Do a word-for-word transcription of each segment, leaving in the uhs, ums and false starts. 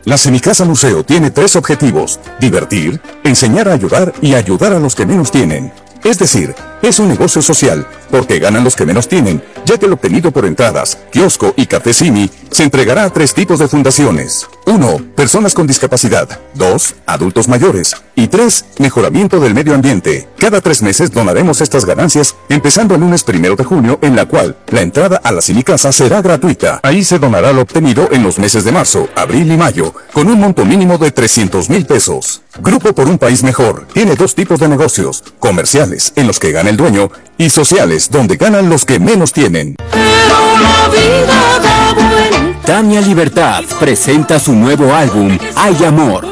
La Semicasa Museo tiene tres objetivos: divertir, enseñar a ayudar y ayudar a los que menos tienen. Es decir, es un negocio social, porque ganan los que menos tienen, ya que el obtenido por entradas, kiosco y café Simi se entregará a tres tipos de fundaciones. uno. Personas con discapacidad. dos. Adultos mayores. Y tres. Mejoramiento del medio ambiente. Cada tres meses donaremos estas ganancias, empezando el lunes primero de junio, en la cual la entrada a la Semicasa será gratuita. Ahí se donará lo obtenido en los meses de marzo, abril y mayo, con un monto mínimo de trescientos mil pesos. Grupo por un País Mejor tiene dos tipos de negocios: comerciales, en los que gana el dueño, y sociales, donde ganan los que menos tienen. Tania Libertad presenta su nuevo álbum, Hay Amor.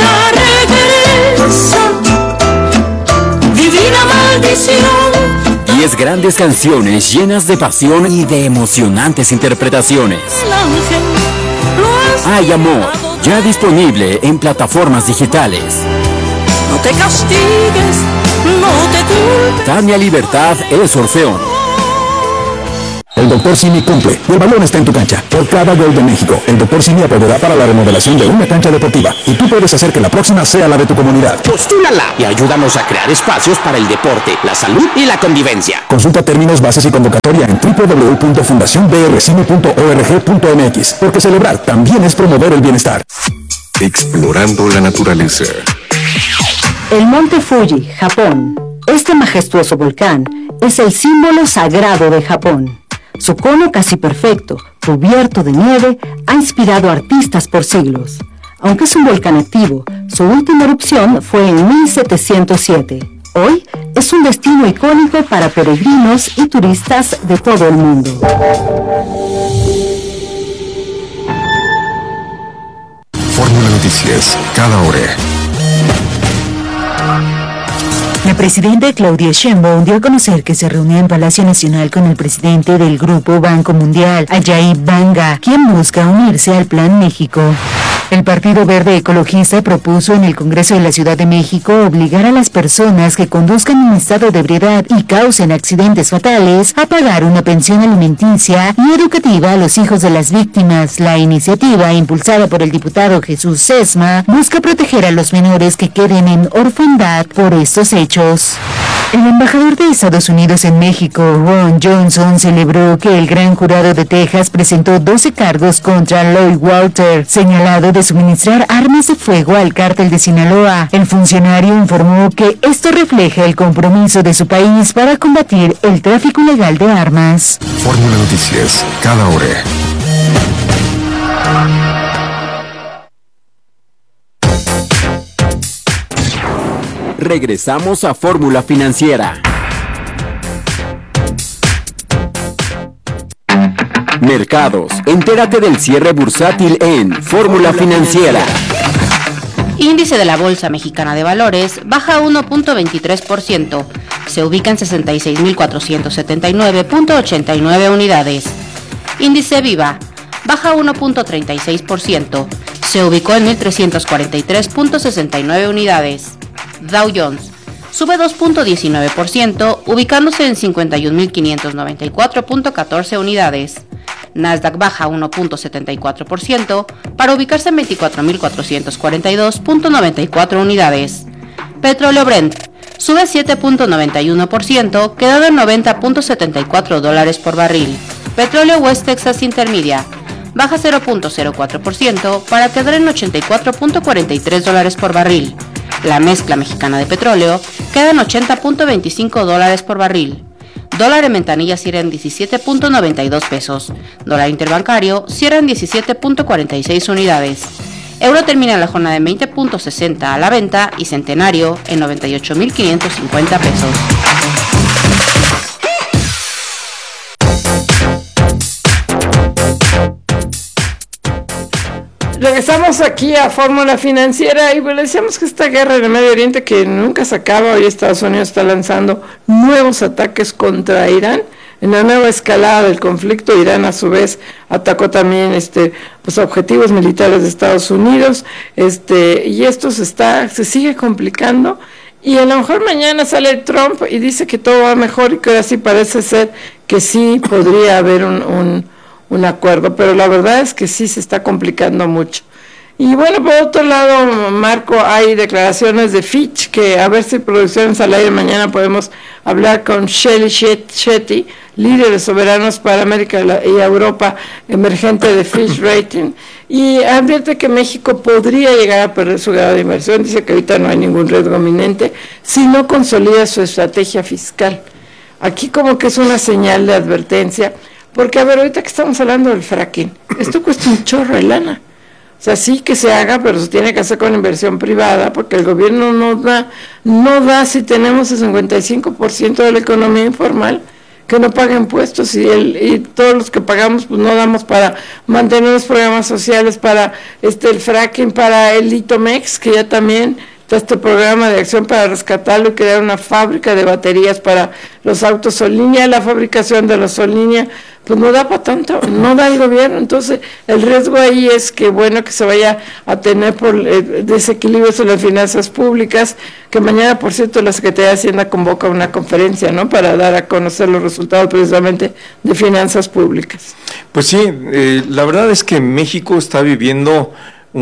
Divina maldición. Diez grandes canciones llenas de pasión y de emocionantes interpretaciones. Hay Amor, ya disponible en plataformas digitales. No te castigues, no te culpes. Tania Libertad es Orfeón. El doctor Simi cumple y el balón está en tu cancha. Por cada gol de México, el doctor Simi apoyará para la remodelación de una cancha deportiva. Y tú puedes hacer que la próxima sea la de tu comunidad. Postúlala y ayúdanos a crear espacios para el deporte, la salud y la convivencia. Consulta términos, bases y convocatoria en doble u doble u doble u punto fundación b r cime punto org punto m x, porque celebrar también es promover el bienestar. Explorando la naturaleza. El monte Fuji, Japón. Este majestuoso volcán es el símbolo sagrado de Japón. Su cono casi perfecto, cubierto de nieve, ha inspirado a artistas por siglos. Aunque es un volcán activo, su última erupción fue en mil setecientos siete. Hoy es un destino icónico para peregrinos y turistas de todo el mundo. Fórmula Noticias, cada hora. La presidenta Claudia Sheinbaum dio a conocer que se reunió en Palacio Nacional con el presidente del Grupo Banco Mundial, Ajay Banga, quien busca unirse al Plan México. El Partido Verde Ecologista propuso en el Congreso de la Ciudad de México obligar a las personas que conduzcan en estado de ebriedad y causen accidentes fatales a pagar una pensión alimenticia y educativa a los hijos de las víctimas. La iniciativa, impulsada por el diputado Jesús Sesma, busca proteger a los menores que queden en orfandad por estos hechos. El embajador de Estados Unidos en México, Ron Johnson, celebró que el gran jurado de Texas presentó doce cargos contra Lloyd Walter, señalado de suministrar armas de fuego al cártel de Sinaloa. El funcionario informó que esto refleja el compromiso de su país para combatir el tráfico ilegal de armas. Fórmula Noticias, cada hora. Regresamos a Fórmula Financiera. Mercados. Entérate del cierre bursátil en Fórmula Financiera. Índice de la Bolsa Mexicana de Valores baja uno punto veintitrés por ciento. Se ubica en sesenta y seis mil cuatrocientos setenta y nueve punto ochenta y nueve unidades. Índice Viva baja uno punto treinta y seis por ciento. Se ubicó en mil trescientos cuarenta y tres punto sesenta y nueve unidades. Dow Jones sube dos punto diecinueve por ciento, ubicándose en cincuenta y un mil quinientos noventa y cuatro punto catorce unidades. Nasdaq baja uno punto setenta y cuatro por ciento para ubicarse en veinticuatro mil cuatrocientos cuarenta y dos punto noventa y cuatro unidades. Petróleo Brent sube siete punto noventa y uno por ciento, quedando en noventa punto setenta y cuatro dólares por barril. Petróleo West Texas Intermedia baja cero punto cero cuatro por ciento para quedar en ochenta y cuatro punto cuarenta y tres dólares por barril. La mezcla mexicana de petróleo queda en ochenta punto veinticinco dólares por barril. Dólar en ventanilla cierra en diecisiete punto noventa y dos pesos. Dólar interbancario cierra en diecisiete punto cuarenta y seis unidades. Euro termina la jornada en veinte punto sesenta a la venta y Centenario en noventa y ocho mil quinientos cincuenta pesos. Regresamos aquí a Fórmula Financiera y le decíamos que esta guerra en el Medio Oriente que nunca se acaba, hoy Estados Unidos está lanzando nuevos ataques contra Irán. En la nueva escalada del conflicto, Irán a su vez atacó también este pues objetivos militares de Estados Unidos, este y esto se está se sigue complicando y a lo mejor mañana sale Trump y dice que todo va mejor y que ahora sí parece ser que sí podría haber un, un un acuerdo, pero la verdad es que sí se está complicando mucho. Y bueno, por otro lado, Marco, hay declaraciones de Fitch, que a ver si Producciones al Aire mañana podemos hablar con Shelly Shetty, líder de Soberanos para América y Europa, emergente de Fitch Rating, y advierte que México podría llegar a perder su grado de inversión. Dice que ahorita no hay ningún riesgo inminente si no consolida su estrategia fiscal. Aquí como que es una señal de advertencia, porque a ver, ahorita que estamos hablando del fracking, esto cuesta un chorro de lana. O sea, sí que se haga, pero se tiene que hacer con inversión privada, porque el gobierno no da, no da si tenemos el cincuenta y cinco por ciento de la economía informal que no paga impuestos, y, el, y todos los que pagamos pues no damos para mantener los programas sociales, para este el fracking, para el Litomex, que ya también está este programa de acción para rescatarlo y crear una fábrica de baterías para los autos Solínea. La fabricación de los Solínea pues no da para tanto, no da el gobierno. Entonces el riesgo ahí es que bueno que se vaya a tener por eh, desequilibrios en las finanzas públicas, que mañana por cierto la Secretaría de Hacienda convoca una conferencia, ¿no?, para dar a conocer los resultados precisamente de finanzas públicas. Pues sí, eh, la verdad es que México está viviendo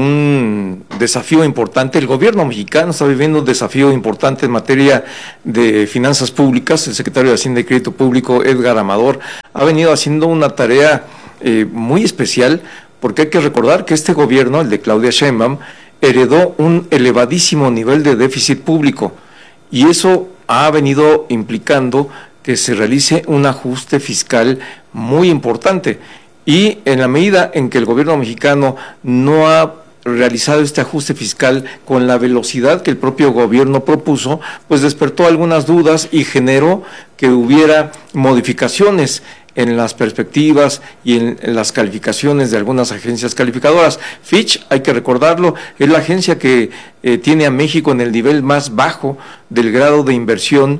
un desafío importante. El gobierno mexicano está viviendo un desafío importante en materia de finanzas públicas. El secretario de Hacienda y Crédito Público, Edgar Amador, ha venido haciendo una tarea eh, muy especial, porque hay que recordar que este gobierno, el de Claudia Sheinbaum, heredó un elevadísimo nivel de déficit público, y eso ha venido implicando que se realice un ajuste fiscal muy importante. Y en la medida en que el gobierno mexicano no ha realizado este ajuste fiscal con la velocidad que el propio gobierno propuso, pues despertó algunas dudas y generó que hubiera modificaciones en las perspectivas y en, en las calificaciones de algunas agencias calificadoras. Fitch, hay que recordarlo, es la agencia que eh, tiene a México en el nivel más bajo del grado de inversión,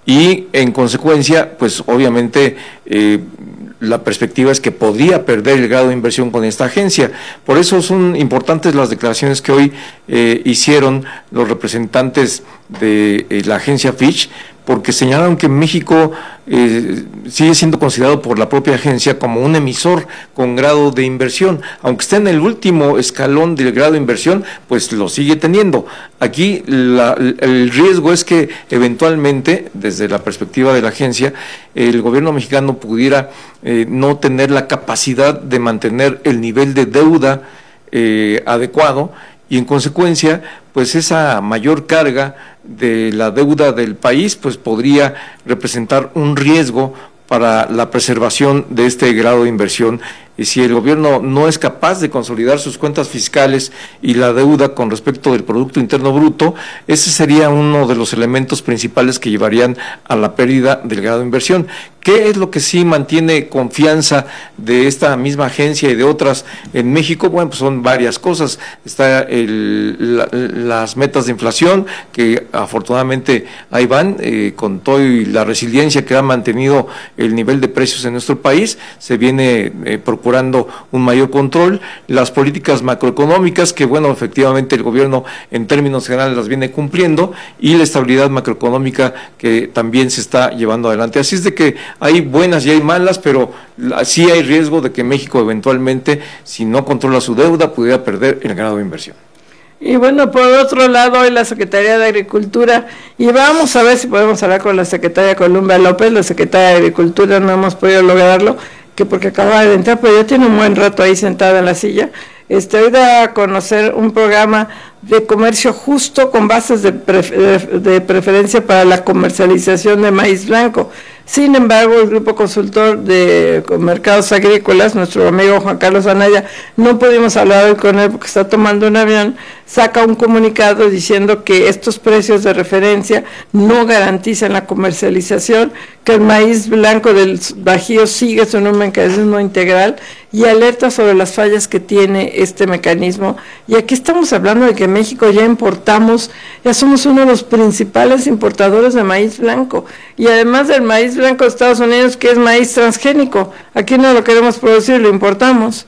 y en consecuencia, pues obviamente eh, la perspectiva es que podría perder el grado de inversión con esta agencia. Por eso son importantes las declaraciones que hoy eh, hicieron los representantes de eh, la agencia Fitch, porque señalaron que México eh, sigue siendo considerado por la propia agencia como un emisor con grado de inversión, aunque esté en el último escalón del grado de inversión, pues lo sigue teniendo. Aquí la, el riesgo es que eventualmente, desde la perspectiva de la agencia, el gobierno mexicano pudiera eh, no tener la capacidad de mantener el nivel de deuda eh, adecuado, y en consecuencia, pues esa mayor carga de la deuda del país pues podría representar un riesgo para la preservación de este grado de inversión. Y si el gobierno no es capaz de consolidar sus cuentas fiscales y la deuda con respecto del Producto Interno Bruto, ese sería uno de los elementos principales que llevarían a la pérdida del grado de inversión. ¿Qué es lo que sí mantiene confianza de esta misma agencia y de otras en México? Bueno, pues son varias cosas. Está el, la, las metas de inflación, que afortunadamente ahí van, eh, con todo y la resiliencia que ha mantenido el nivel de precios en nuestro país, se viene eh, procurando un mayor control. Las políticas macroeconómicas, que bueno, efectivamente el gobierno en términos generales las viene cumpliendo, y la estabilidad macroeconómica que también se está llevando adelante. Así es de que hay buenas y hay malas, pero sí hay riesgo de que México eventualmente, si no controla su deuda, pudiera perder el grado de inversión. Y bueno, por otro lado, hoy la Secretaría de Agricultura, y vamos a ver si podemos hablar con la secretaria Columba López, la secretaria de Agricultura, no hemos podido lograrlo, que porque acaba de entrar, pero ya tiene un buen rato ahí sentada en la silla. Este, hoy da a conocer un programa de comercio justo con bases de, prefer de preferencia para la comercialización de maíz blanco. Sin embargo, el Grupo Consultor de Mercados Agrícolas, nuestro amigo Juan Carlos Anaya, no pudimos hablar hoy con él porque está tomando un avión, saca un comunicado diciendo que estos precios de referencia no garantizan la comercialización, que el maíz blanco del Bajío sigue su un mecanismo integral, y alerta sobre las fallas que tiene este mecanismo. Y aquí estamos hablando de que en México ya importamos, ya somos uno de los principales importadores de maíz blanco, y además del maíz blanco de Estados Unidos, que es maíz transgénico, aquí no lo queremos producir, lo importamos.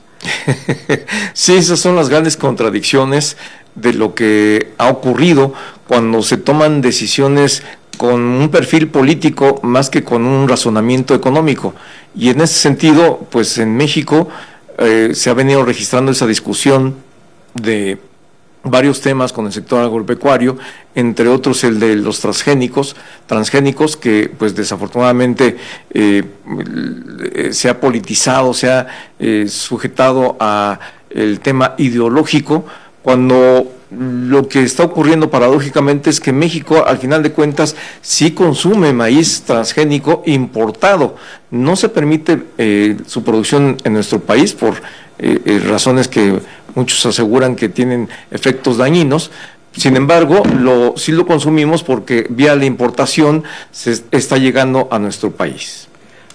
Sí, esas son las grandes contradicciones de lo que ha ocurrido cuando se toman decisiones con un perfil político más que con un razonamiento económico. Y en ese sentido, pues en México eh, se ha venido registrando esa discusión de varios temas con el sector agropecuario, entre otros el de los transgénicos, transgénicos que pues desafortunadamente eh, se ha politizado, se ha eh, sujetado a el tema ideológico, cuando lo que está ocurriendo paradójicamente es que México, al final de cuentas, sí consume maíz transgénico importado. No se permite eh, su producción en nuestro país por eh, eh, razones que muchos aseguran que tienen efectos dañinos. Sin embargo, lo, sí lo consumimos porque vía la importación se está llegando a nuestro país.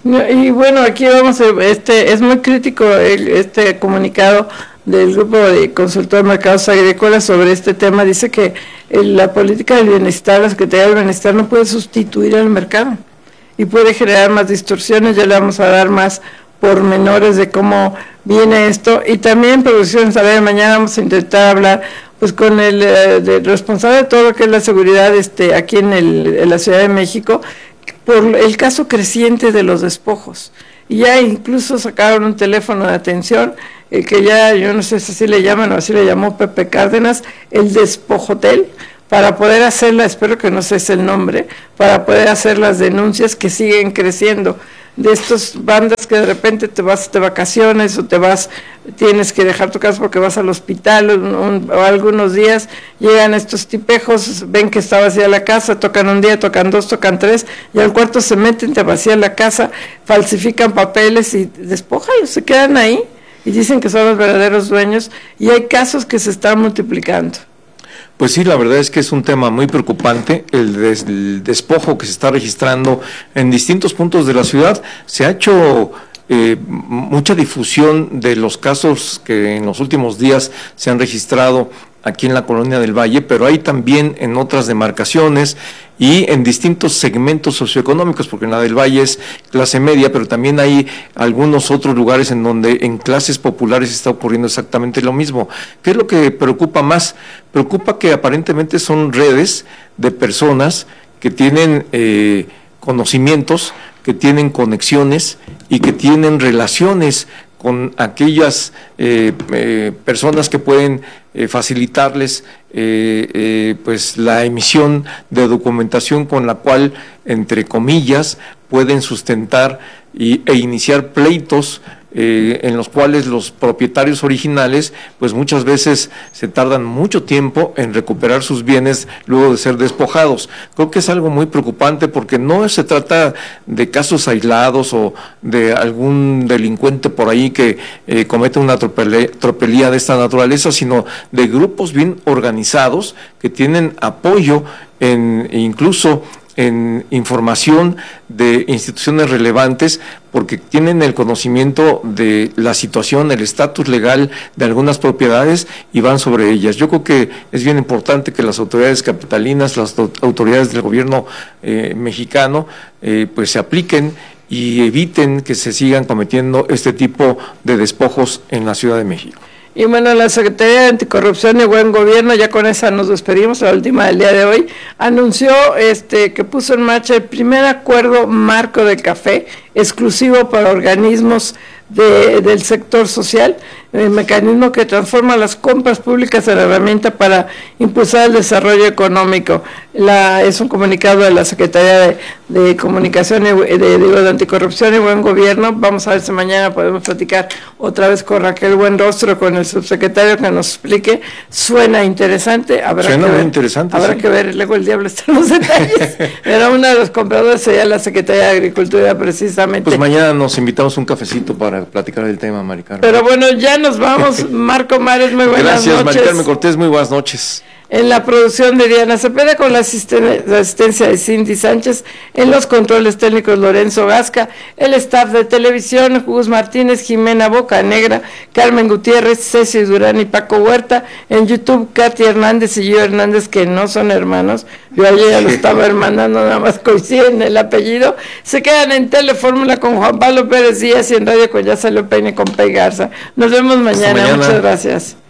Y bueno, aquí vamos a, este, es muy crítico el, este comunicado del Grupo de Consultor de Mercados Agrícolas sobre este tema. Dice que el, la política del bienestar, la Secretaría del Bienestar no puede sustituir al mercado y puede generar más distorsiones. Ya le vamos a dar más pormenores de cómo viene esto. Y también Producciones a ver, mañana vamos a intentar hablar pues con el eh, de, responsable de todo lo que es la seguridad este aquí en, el, en la Ciudad de México, por el caso creciente de los despojos. Y ya incluso sacaron un teléfono de atención, el que ya, yo no sé si así le llaman o así le llamó Pepe Cárdenas, el Despojotel, para poder hacerla, espero que no sé es el nombre, para poder hacer las denuncias que siguen creciendo de estas bandas que de repente te vas de vacaciones o te vas, tienes que dejar tu casa porque vas al hospital un, un, o algunos días, llegan estos tipejos, ven que está vacía la casa, tocan un día, tocan dos, tocan tres, y al cuarto se meten, te vacían la casa, falsifican papeles y despójalos, se quedan ahí y dicen que son los verdaderos dueños, y hay casos que se están multiplicando. Pues sí, la verdad es que es un tema muy preocupante, el, des, el despojo que se está registrando en distintos puntos de la ciudad. Se ha hecho eh, mucha difusión de los casos que en los últimos días se han registrado aquí en la Colonia del Valle, pero hay también en otras demarcaciones y en distintos segmentos socioeconómicos, porque en la del Valle es clase media, pero también hay algunos otros lugares en donde en clases populares está ocurriendo exactamente lo mismo. ¿Qué es lo que preocupa más? Preocupa que aparentemente son redes de personas que tienen eh, conocimientos, que tienen conexiones y que tienen relaciones con aquellas eh, eh, personas que pueden eh, facilitarles eh, eh, pues la emisión de documentación con la cual, entre comillas, pueden sustentar y, e iniciar pleitos eh, en los cuales los propietarios originales pues muchas veces se tardan mucho tiempo en recuperar sus bienes luego de ser despojados. Creo que es algo muy preocupante porque no se trata de casos aislados o de algún delincuente por ahí que eh, comete una tropelía, tropelía de esta naturaleza, sino de grupos bien organizados que tienen apoyo en incluso en información de instituciones relevantes, porque tienen el conocimiento de la situación, el estatus legal de algunas propiedades y van sobre ellas. Yo creo que es bien importante que las autoridades capitalinas, las autoridades del gobierno eh, mexicano, eh, pues se apliquen y eviten que se sigan cometiendo este tipo de despojos en la Ciudad de México. Y bueno, la Secretaría de Anticorrupción y Buen Gobierno, ya con esa nos despedimos, la última del día de hoy, anunció este que puso en marcha el primer acuerdo marco de café exclusivo para organismos de, del sector social, el mecanismo que transforma las compras públicas en herramienta para impulsar el desarrollo económico. La, es un comunicado de la Secretaría de, de Comunicación, y, de, digo, de Anticorrupción y Buen Gobierno. Vamos a ver si mañana podemos platicar otra vez con Raquel Buenrostro, con el subsecretario, que nos explique. Suena interesante. Habrá Suena que muy ver, interesante. Habrá sí. que ver, luego el diablo está en los detalles. Era uno de los compradores, sería la Secretaría de Agricultura precisamente. Pues mañana nos invitamos un cafecito para platicar del tema, Mari Carmen. Pero bueno, ya nos vamos. Marco Mares, muy buenas Gracias, noches. Mari Carmen Cortés, muy buenas noches. En la producción de Diana Cepeda, con la, asisten la asistencia de Cindy Sánchez, en los controles técnicos Lorenzo Gasca, el staff de televisión Gus Martínez, Jimena Bocanegra, Carmen Gutiérrez, Ceci Durán y Paco Huerta, en YouTube Katy Hernández y yo Hernández, que no son hermanos, yo ayer ya lo estaba hermanando, nada más coinciden el apellido. Se quedan en Telefórmula con Juan Pablo Pérez Díaz y en Radio con Ya Salió Peine con Pei Garza. Nos vemos mañana, mañana. Muchas gracias.